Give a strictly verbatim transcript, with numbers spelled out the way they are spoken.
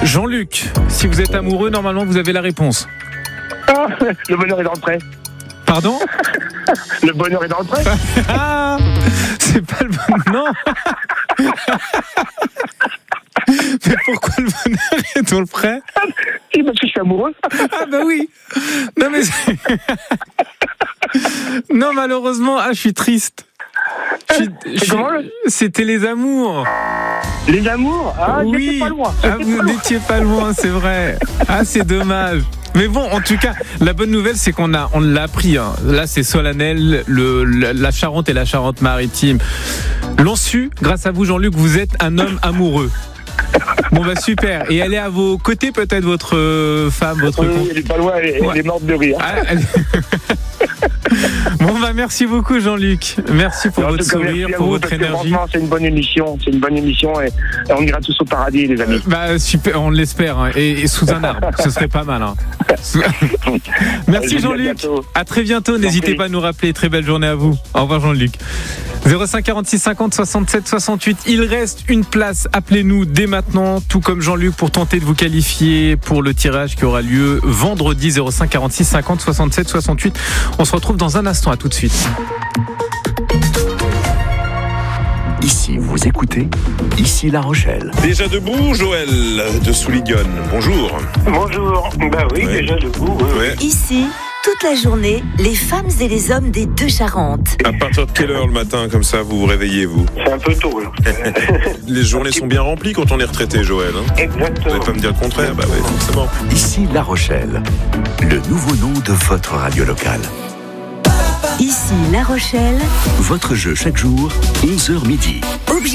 Jean-Luc, si vous êtes amoureux, normalement vous avez la réponse. Ah, le bonheur est dans le pré. Pardon ? Le bonheur est dans le pré. Ah, c'est pas le bon. Non. Mais pourquoi le bonheur est dans le pré ? Oui, parce que je suis amoureux. Ah bah oui. Non mais c'est... non malheureusement, ah je suis triste. Je suis- je suis- comment, le- C'était les amours. Les amours. Ah, Oui. j'étais pas loin. Ah, J'étais vous pas loin. n'étiez pas loin, c'est vrai. Ah c'est dommage. Mais bon, en tout cas, la bonne nouvelle, c'est qu'on a, on l'a appris. Hein. Là, c'est solennel. Le, la, la Charente et la Charente-Maritime l'ont su. Grâce à vous, Jean-Luc, vous êtes un homme amoureux. Bon bah super. Et elle est à vos côtés, peut-être votre euh, femme, votre Oui, con- elle est pas loin, elle, est- Ouais. elle est morte de rire. Ah, elle- Bon bah merci beaucoup, Jean-Luc. Merci pour En votre tout cas, merci sourire, à pour vous, votre parce que énergie. franchement, c'est une bonne émission. C'est une bonne émission et, et on ira tous au paradis, les amis. Bah super, on l'espère, hein, et, et sous un arbre, ce serait pas mal. Hein. Merci Je vous dis à Jean-Luc, bientôt. à très bientôt. N'hésitez prie. pas à nous rappeler. Très belle journée à vous. Au revoir Jean-Luc. zéro cinq quarante-six cinquante soixante-sept soixante-huit. Il reste une place. Appelez-nous dès maintenant, tout comme Jean-Luc, pour tenter de vous qualifier pour le tirage qui aura lieu vendredi. Zéro cinq quarante-six cinquante soixante-sept soixante-huit. On se retrouve dans un instant. À tout de suite. Ici, vous écoutez, ici La Rochelle. Déjà debout, Joël de Souligonne. Bonjour. Bonjour. Bah oui, Ouais. déjà debout. Oui, oui. Ouais. Ici, toute la journée, les femmes et les hommes des deux Charentes. À partir de quelle heure le matin, comme ça, vous vous réveillez, vous ? C'est un peu tôt, là. Les journées sont bien remplies quand on est retraité, Joël. Hein, vous Exactement. n'allez pas me dire le contraire ? Bah oui, forcément. Ici La Rochelle, le nouveau nom de votre radio locale. Ici, La Rochelle. Votre jeu chaque jour, onze heures midi.